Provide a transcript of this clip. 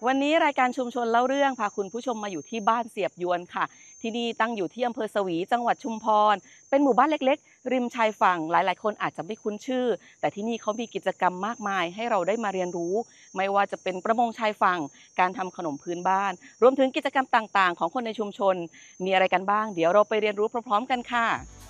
วันนี้รายการชุมชนเล่าเรื่องพาคุณผู้ชมมาอยู่ที่บ้านเสียบยวนค่ะที่นี่ตั้งอยู่ที่อำเภอสวีจังหวัดชุมพรเป็นหมู่บ้านเล็กๆริมชายฝั่งหลายๆคนอาจจะไม่คุ้นชื่อแต่ที่นี่เขามีกิจกรรมมากมายให้เราได้มาเรียนรู้ไม่ว่าจะเป็นประมงชายฝั่งการทำขนมพื้นบ้านรวมถึงกิจกรรมต่างๆของคนในชุมชนมีอะไรกันบ้างเดี๋ยวเราไปเรียนรู้พร้อมๆกันค่ะ